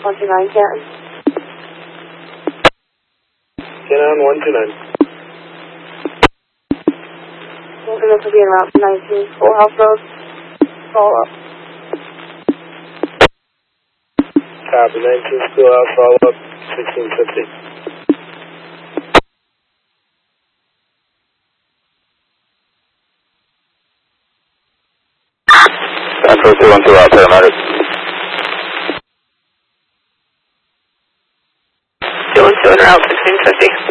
129 Canton. Canton 129. This will be en route to 19 Schoolhouse Road. Follow up. Copy, 19 Schoolhouse, follow up, 1650. Central 212 out, paramedic. 212 en route, 1650.